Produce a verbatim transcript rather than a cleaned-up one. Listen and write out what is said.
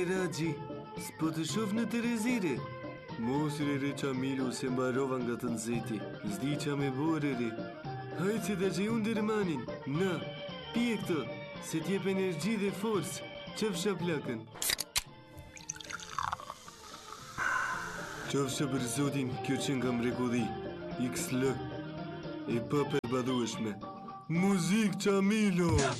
Ragji, s'po të shoh në Terezire. Mos rere Qamilu se mbarova nga të nxehti. S'di qa me bore re. Hajtë se ta gjej unë dërmanin. Na, pije këtë, se t'jep energji dhe forcë. Qëfsha plakën. Qofsha për zotin, kjo që nga mrekulli. X L. E pa përbadhueshme. Muzik Qamilo!